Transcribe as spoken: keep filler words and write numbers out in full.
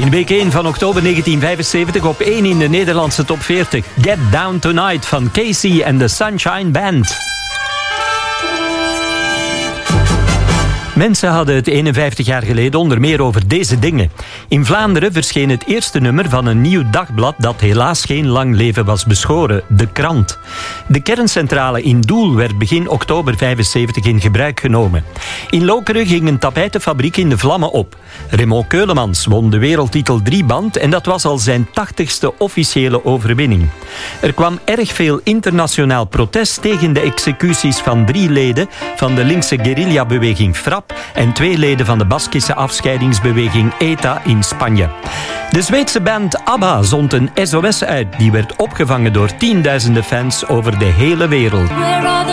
In week één van oktober negentien vijfenzeventig op één in de Nederlandse top veertig. Get Down Tonight van Casey en de Sunshine Band. Mensen hadden het eenenvijftig jaar geleden onder meer over deze dingen. In Vlaanderen verscheen het eerste nummer van een nieuw dagblad dat helaas geen lang leven was beschoren, De Krant. De kerncentrale in Doel werd begin oktober vijfenzeventig in gebruik genomen. In Lokeren ging een tapijtenfabriek in de vlammen op. Raymond Keulemans won de wereldtitel drieband en dat was al zijn tachtigste officiële overwinning. Er kwam erg veel internationaal protest tegen de executies van drie leden van de linkse guerrillabeweging Frap en twee leden van de Baskische afscheidingsbeweging E T A in Spanje. De Zweedse band ABBA zond een S O S uit die werd opgevangen door tienduizenden fans over de hele wereld.